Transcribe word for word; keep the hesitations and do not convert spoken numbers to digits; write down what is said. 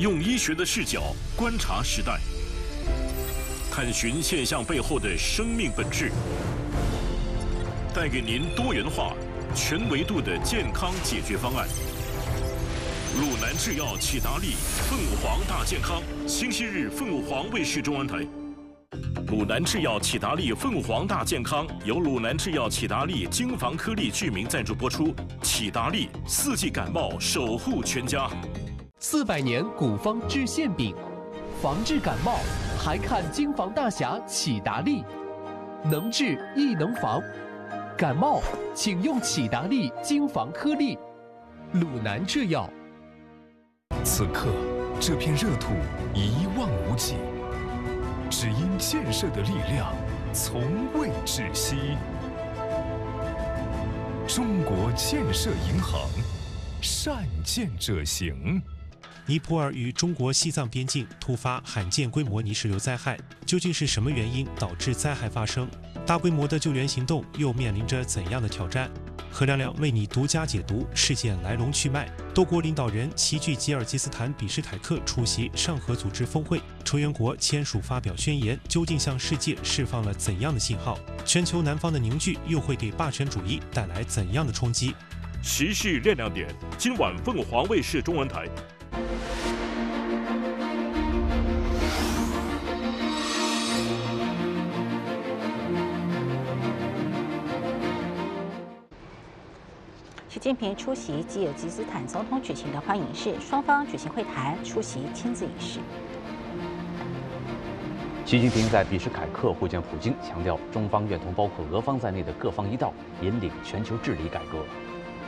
用医学的视角观察时代，探寻现象背后的生命本质，带给您多元化、全维度的健康解决方案。鲁南制药启达利凤凰大健康，星期日凤凰卫视中文台。鲁南制药启达利凤凰大健康由鲁南制药启达利精防颗粒剧名赞助播出。启达利四季感冒守护全家。 四百年古方治馅饼，防治感冒还看精防大侠启达利，能治亦能防。感冒请用启达利精防颗粒。鲁南制药。 此刻，这片热土一望无际。只因建设的力量从未止息。中国建设银行，善建者行。 尼泊尔与中国西藏边境突发罕见规模泥石流灾害，究竟是什么原因导致灾害发生？大规模的救援行动又面临着怎样的挑战？何亮亮为你独家解读事件来龙去脉。多国领导人齐聚吉尔吉斯坦比什凯克出席上合组织峰会，成员国签署发表宣言，究竟向世界释放了怎样的信号？全球南方的凝聚又会给霸权主义带来怎样的冲击？ 时事亮亮点，今晚凤凰卫视中文台。 习近平出席吉尔吉斯坦总统举行的欢迎式，双方举行会谈，出席签字仪式。 习近平在比什凯克会见普京，强调中方愿同包括俄方在内的各方一道，引领全球治理改革。